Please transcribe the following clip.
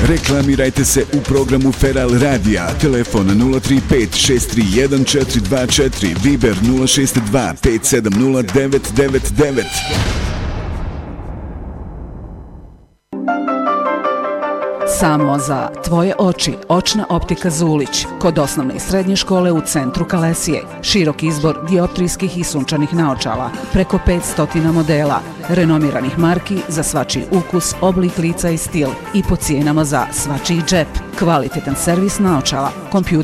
Reklamirajte se u programu Feral Radija. Telefon 035 631 424, Viber 062 570 999. Samo za tvoje oči, očna optika Zulić, kod osnovne i srednje škole u centru Kalesije. Širok izbor dioptrijskih i sunčanih naočala, preko 500 modela, renomiranih marki za svačiji ukus, oblik lica i stil i po cijenama za svačiji džep. Kvalitetan servis naočala, kompjuter